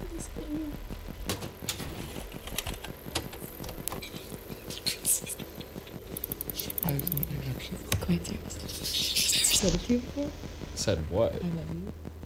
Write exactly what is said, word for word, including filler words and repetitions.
I was in the Quite serious. Said it to you before? Said what? I love you.